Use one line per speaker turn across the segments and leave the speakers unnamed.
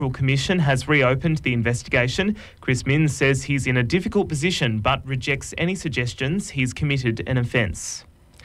Commission has reopened the investigation. Chris Minns says he's in a difficult position but rejects any suggestions he's committed an offence.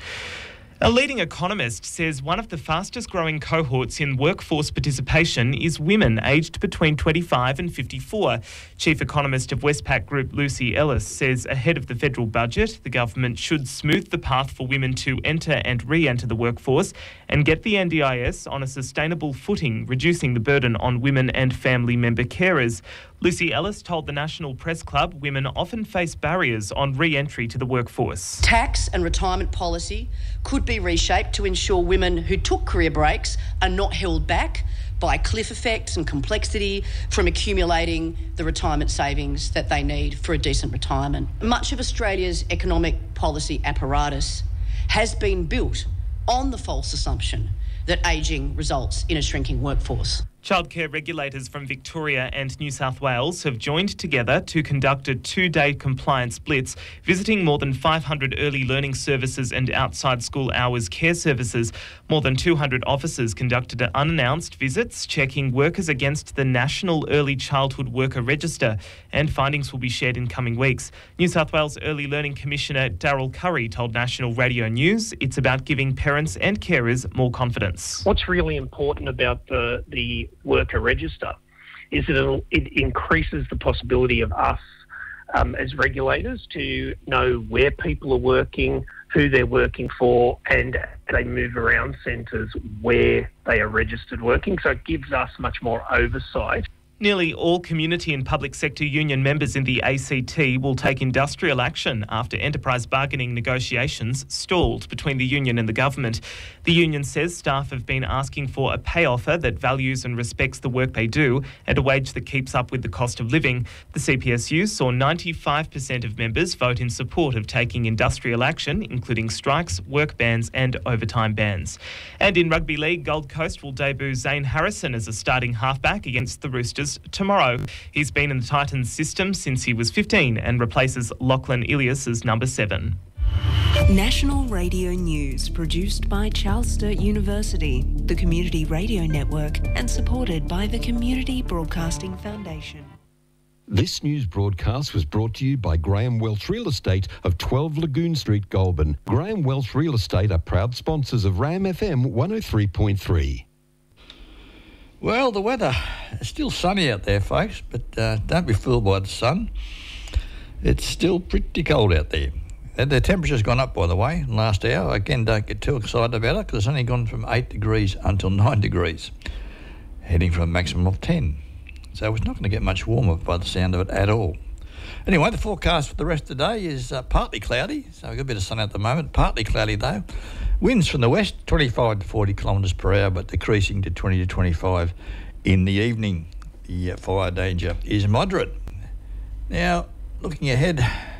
A leading economist says one of the fastest growing cohorts in workforce participation is women aged between 25 and 54. Chief economist of Westpac Group Lucy Ellis says ahead of the federal budget, the government should smooth the path for women to enter and re-enter the workforce and get the NDIS on a sustainable footing, reducing the burden on women and family member carers. Lucy Ellis told the National Press Club women often face barriers on re-entry to the workforce.
Tax and retirement policy could be reshaped to ensure women who took career breaks are not held back by cliff effects and complexity from accumulating the retirement savings that they need for a decent retirement. Much of Australia's economic policy apparatus has been built on the false assumption that ageing results in a shrinking workforce.
Childcare regulators from Victoria and New South Wales have joined together to conduct a 2-day compliance blitz, visiting more than 500 early learning services and outside school hours care services. More than 200 officers conducted unannounced visits, checking workers against the National Early Childhood Worker Register, and findings will be shared in coming weeks. New South Wales Early Learning Commissioner Daryl Curry told National Radio News it's about giving parents and carers more confidence.
What's really important about the worker register is that it increases the possibility of us as regulators to know where people are working, who they're working for, and they move around centres where they are registered working. So it gives us much more oversight.
Nearly all community and public sector union members in the ACT will take industrial action after enterprise bargaining negotiations stalled between the union and the government. The union says staff have been asking for a pay offer that values and respects the work they do and a wage that keeps up with the cost of living. The CPSU saw 95% of members vote in support of taking industrial action, including strikes, work bans and overtime bans. And in rugby league, Gold Coast will debut Zane Harrison as a starting halfback against the Roosters tomorrow. He's been in the Titans system since he was 15 and replaces Lachlan Ilias as number 7.
National Radio News, produced by Charles Sturt University, the Community Radio Network, and supported by the Community Broadcasting Foundation.
This news broadcast was brought to you by Graham Welch Real Estate of 12 Lagoon Street, Goulburn. Graham Welch Real Estate are proud sponsors of RAM FM 103.3.
Well, the weather is still sunny out there, folks, but don't be fooled by the sun. It's still pretty cold out there. The temperature's gone up, by the way, in the last hour. Again, don't get too excited about it because it's only gone from 8 degrees until 9 degrees, heading for a maximum of 10. So it's not going to get much warmer by the sound of it at all. Anyway, the forecast for the rest of the day is partly cloudy, so we've got a bit of sun at the moment, partly cloudy though. Winds from the west, 25 to 40 kilometres per hour, but decreasing to 20 to 25 in the evening. The fire danger is moderate. Now, looking ahead,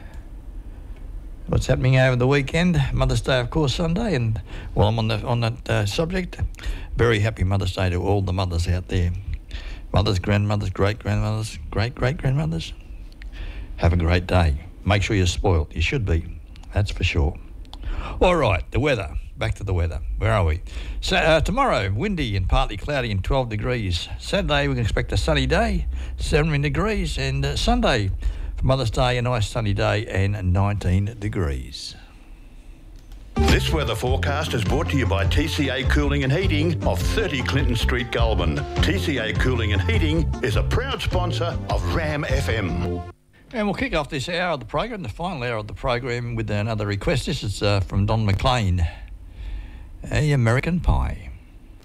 what's happening over the weekend? Mother's Day, of course, Sunday, and while I'm on that subject, very happy Mother's Day to all the mothers out there. Mothers, grandmothers, great-grandmothers, great-great-grandmothers. Have a great day. Make sure you're spoiled. You should be, that's for sure. All right, the weather. Back to the weather. Where are we? So tomorrow, windy and partly cloudy and 12 degrees. Saturday, we can expect a sunny day, 17 degrees. And Sunday, for Mother's Day, a nice sunny day and 19 degrees.
This weather forecast is brought to you by TCA Cooling and Heating of 30 Clinton Street, Goulburn. TCA Cooling and Heating is a proud sponsor of RAM FM.
And we'll kick off this hour of the program, the final hour of the program, with another request. This is from Don McLean, A American Pie.